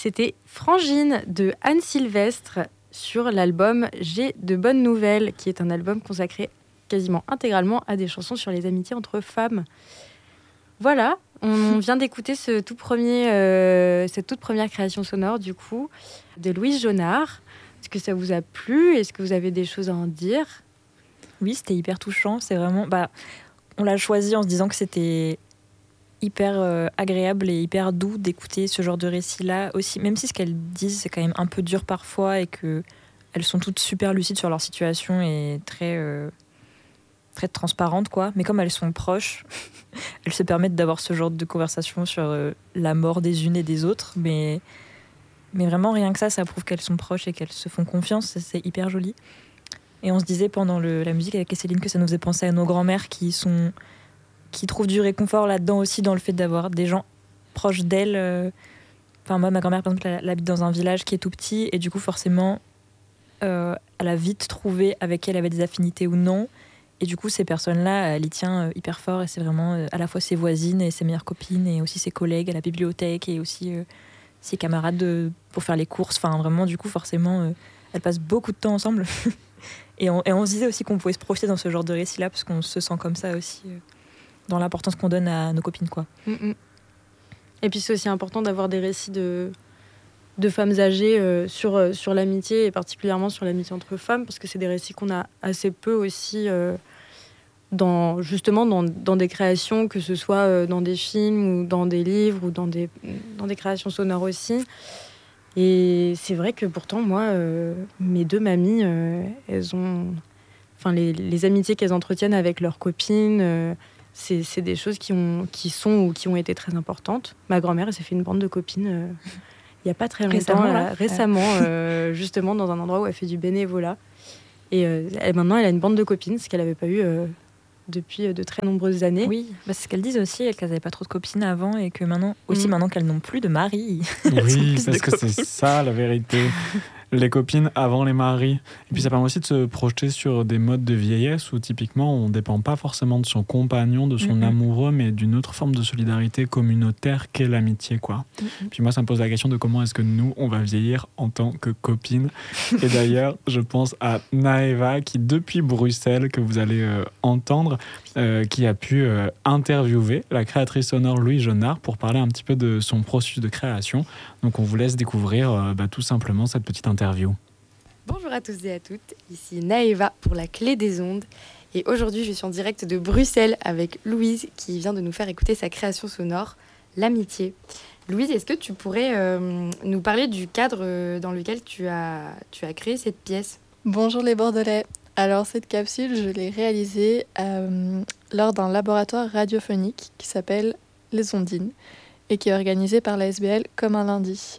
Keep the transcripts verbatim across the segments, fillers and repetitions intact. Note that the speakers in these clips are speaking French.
C'était Frangine de Anne Sylvestre sur l'album J'ai de bonnes nouvelles, qui est un album consacré quasiment intégralement à des chansons sur les amitiés entre femmes. Voilà, on vient d'écouter ce tout premier, euh, cette toute première création sonore du coup de Louise Jonard. Est-ce que ça vous a plu ? Est-ce que vous avez des choses à en dire ? Oui, c'était hyper touchant. C'est vraiment, bah, on l'a choisi en se disant que c'était hyper euh, agréable et hyper doux d'écouter ce genre de récit-là aussi, même si ce qu'elles disent c'est quand même un peu dur parfois et que elles sont toutes super lucides sur leur situation et très euh, très transparentes quoi. Mais comme elles sont proches, elles se permettent d'avoir ce genre de conversation sur euh, la mort des unes et des autres. Mais mais vraiment rien que ça, ça prouve qu'elles sont proches et qu'elles se font confiance. C'est hyper joli. Et on se disait pendant le, la musique avec Céline que ça nous faisait penser à nos grand-mères qui sont qui trouvent du réconfort là-dedans aussi, dans le fait d'avoir des gens proches d'elles. Enfin, moi, ma grand-mère, par exemple, elle, elle habite dans un village qui est tout petit, et du coup, forcément, euh, elle a vite trouvé avec qui elle avait des affinités ou non. Et du coup, ces personnes-là, elle y tient euh, hyper fort, et c'est vraiment euh, à la fois ses voisines et ses meilleures copines, et aussi ses collègues à la bibliothèque, et aussi euh, ses camarades de, pour faire les courses. Enfin, vraiment, du coup, forcément, euh, elles passent beaucoup de temps ensemble. et, on, et on se disait aussi qu'on pouvait se projeter dans ce genre de récit-là, parce qu'on se sent comme ça aussi... Euh, dans l'importance qu'on donne à nos copines, quoi. Mm-mm. Et puis c'est aussi important d'avoir des récits de, de femmes âgées euh, sur, euh, sur l'amitié, et particulièrement sur l'amitié entre femmes, parce que c'est des récits qu'on a assez peu aussi, euh, dans, justement dans, dans des créations, que ce soit euh, dans des films, ou dans des livres, ou dans des, dans des créations sonores aussi. Et c'est vrai que pourtant, moi, euh, mes deux mamies, euh, elles ont... Enfin, les, les amitiés qu'elles entretiennent avec leurs copines... Euh, C'est, c'est des choses qui, ont, qui sont ou qui ont été très importantes. Ma grand-mère, elle s'est fait une bande de copines euh, il n'y a pas très longtemps, récemment, là, là. récemment euh, justement dans un endroit où elle fait du bénévolat. Et euh, elle, maintenant, elle a une bande de copines, ce qu'elle n'avait pas eu euh, depuis de très nombreuses années. Oui, bah c'est ce qu'elles disent aussi, qu'elles n'avaient pas trop de copines avant, et que maintenant, aussi mmh. maintenant qu'elles n'ont plus de mari, oui, parce que copines. C'est ça la vérité. Les copines avant les maris. Et puis ça permet aussi de se projeter sur des modes de vieillesse où typiquement on ne dépend pas forcément de son compagnon, de son mm-hmm. amoureux, mais d'une autre forme de solidarité communautaire qu'est l'amitié, quoi. Mm-hmm. Puis moi ça me pose la question de comment est-ce que nous on va vieillir en tant que copines. Et d'ailleurs je pense à Naeva qui depuis Bruxelles, que vous allez euh, entendre, euh, qui a pu euh, interviewer la créatrice sonore Louise Jonard pour parler un petit peu de son processus de création. Donc on vous laisse découvrir euh, bah, tout simplement cette petite interview. Bonjour à tous et à toutes, ici Naeva pour la Clé des Ondes. Et aujourd'hui, je suis en direct de Bruxelles avec Louise qui vient de nous faire écouter sa création sonore, L'amitié. Louise, est-ce que tu pourrais euh, nous parler du cadre dans lequel tu as, tu as créé cette pièce ? Bonjour les Bordelais. Alors cette capsule, je l'ai réalisée euh, lors d'un laboratoire radiophonique qui s'appelle Les Ondines et qui est organisé par la S B L comme un lundi.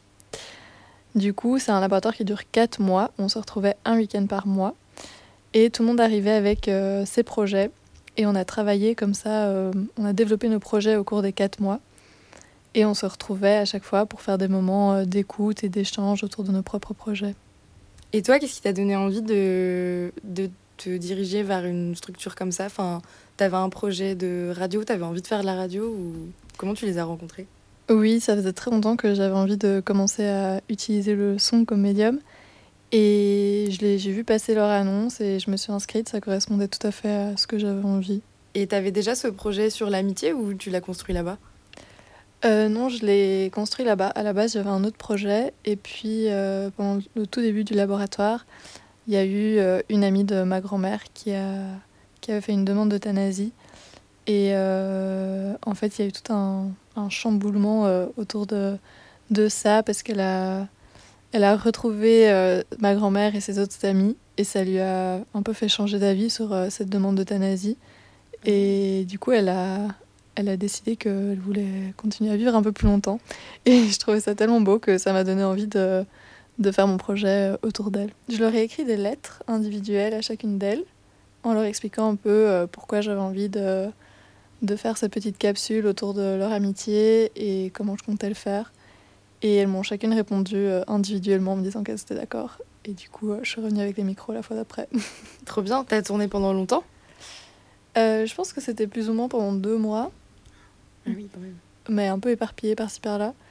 Du coup, c'est un laboratoire qui dure quatre mois. On se retrouvait un week-end par mois. Et tout le monde arrivait avec euh, ses projets. Et on a travaillé comme ça. Euh, on a développé nos projets au cours des quatre mois. Et on se retrouvait à chaque fois pour faire des moments euh, d'écoute et d'échange autour de nos propres projets. Et toi, qu'est-ce qui t'a donné envie de, de te diriger vers une structure comme ça ? Enfin, t'avais un projet de radio, t'avais envie de faire de la radio ou comment tu les as rencontrés ? Oui, ça faisait très longtemps que j'avais envie de commencer à utiliser le son comme médium. Et je l'ai, j'ai vu passer leur annonce et je me suis inscrite. Ça correspondait tout à fait à ce que j'avais envie. Et tu avais déjà ce projet sur l'amitié ou tu l'as construit là-bas ? euh, Non, je l'ai construit là-bas. À la base, j'avais un autre projet. Et puis, euh, pendant le tout début du laboratoire, il y a eu euh, une amie de ma grand-mère qui, a, qui avait fait une demande d'euthanasie. Et euh, en fait, il y a eu tout un, un chamboulement euh, autour de, de ça parce qu'elle a, elle a retrouvé euh, ma grand-mère et ses autres amis et ça lui a un peu fait changer d'avis sur euh, cette demande d'euthanasie. Et du coup, elle a, elle a décidé qu'elle voulait continuer à vivre un peu plus longtemps. Et je trouvais ça tellement beau que ça m'a donné envie de, de faire mon projet autour d'elle. Je leur ai écrit des lettres individuelles à chacune d'elles en leur expliquant un peu euh, pourquoi j'avais envie de... de faire cette petite capsule autour de leur amitié et comment je comptais le faire. Et elles m'ont chacune répondu euh, individuellement en me disant qu'elles étaient d'accord. Et du coup, euh, je suis revenue avec les micros la fois d'après. Trop bien, t'as tourné pendant longtemps ? euh, Je pense que c'était plus ou moins pendant deux mois. Ah oui, quand même. Mais un peu éparpillé par-ci par-là. Oui.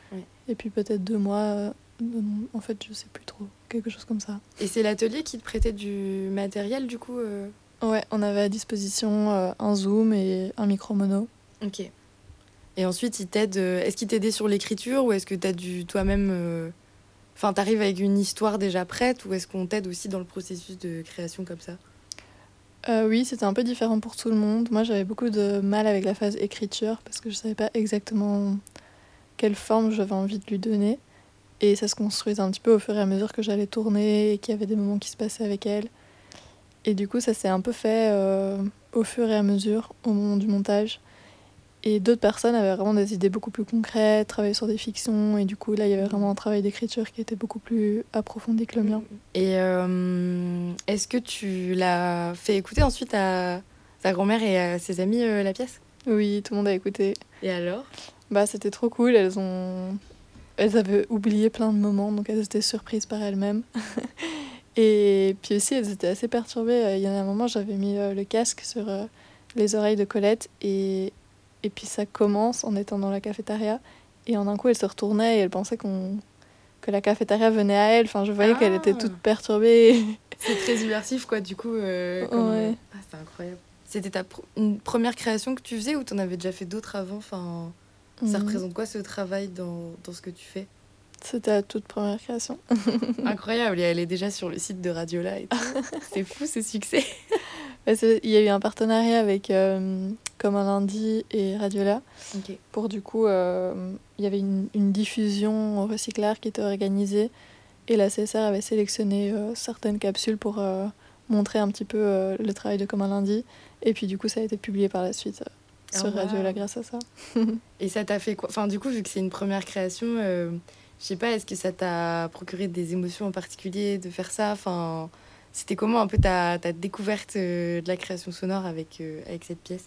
Et puis peut-être deux mois, euh, en fait, je sais plus trop, quelque chose comme ça. Et c'est l'atelier qui te prêtait du matériel, du coup euh... Ouais, on avait à disposition euh, un zoom et un micro mono. Ok. Et ensuite, il t'aide. Euh, est-ce qu'il t'aidait sur l'écriture ou est-ce que t'as dû toi-même. Euh... Enfin, t'arrives avec une histoire déjà prête ou est-ce qu'on t'aide aussi dans le processus de création comme ça? euh, Oui, c'était un peu différent pour tout le monde. Moi, j'avais beaucoup de mal avec la phase écriture parce que je savais pas exactement quelle forme j'avais envie de lui donner. Et ça se construisait un petit peu au fur et à mesure que j'allais tourner et qu'il y avait des moments qui se passaient avec elle. Et du coup, ça s'est un peu fait euh, au fur et à mesure, au moment du montage. Et d'autres personnes avaient vraiment des idées beaucoup plus concrètes, travaillaient sur des fictions. Et du coup, là, il y avait vraiment un travail d'écriture qui était beaucoup plus approfondi que le mien. Et euh, est-ce que tu l'as fait écouter ensuite à ta grand-mère et à ses amis, euh, la pièce? Oui, tout le monde a écouté. Et alors? Bah, c'était trop cool. Elles ont... Elles avaient oublié plein de moments, donc elles étaient surprises par elles-mêmes. Et puis aussi, elles étaient assez perturbées. Il y a un moment, j'avais mis le casque sur les oreilles de Colette et, et puis ça commence en étant dans la cafétéria. Et en un coup, elle se retournait et elle pensait qu'on... que la cafétéria venait à elle. Enfin, je voyais ah. qu'elle était toute perturbée. C'est très immersif, quoi, du coup. Euh, comme... ouais. Ah, c'est incroyable. C'était ta pr- une première création que tu faisais ou t'en avais déjà fait d'autres avant? Enfin, ça mmh. représente quoi ce travail dans, dans ce que tu fais? C'était la toute première création. Incroyable, et elle est déjà sur le site de Radiola et tout. C'est fou ce succès. Il y a eu un partenariat avec euh, Comme un lundi et Radiola. Okay. Pour du coup, euh, il y avait une, une diffusion au recyclage qui était organisée et la C S R avait sélectionné euh, certaines capsules pour euh, montrer un petit peu euh, le travail de Comme un lundi. Et puis du coup, ça a été publié par la suite euh, sur oh, wow. Radiola grâce à ça. Et ça t'a fait quoi? Enfin, du coup, vu que c'est une première création... Euh... Je sais pas, est-ce que ça t'a procuré des émotions en particulier de faire ça? Enfin, c'était comment un peu ta, ta découverte de la création sonore avec, euh, avec cette pièce?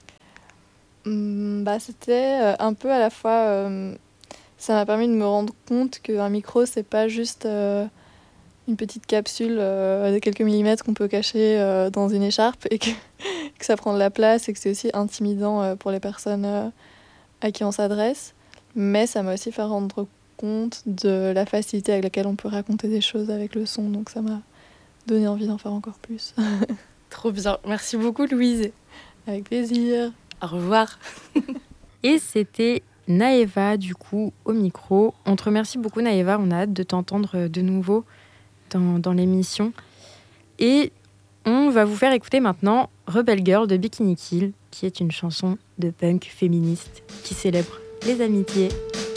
Mmh, bah, c'était un peu à la fois... Euh, ça m'a permis de me rendre compte qu'un micro, c'est pas juste euh, une petite capsule euh, de quelques millimètres qu'on peut cacher euh, dans une écharpe et que, que ça prend de la place et que c'est aussi intimidant euh, pour les personnes euh, à qui on s'adresse. Mais ça m'a aussi fait rendre compte compte de la facilité avec laquelle on peut raconter des choses avec le son, donc ça m'a donné envie d'en faire encore plus. Trop bien, merci beaucoup Louise. Avec plaisir. Au revoir. Et c'était Naeva du coup au micro. On te remercie beaucoup Naeva, on a hâte de t'entendre de nouveau dans, dans l'émission. Et on va vous faire écouter maintenant Rebel Girl de Bikini Kill, qui est une chanson de punk féministe qui célèbre les amitiés.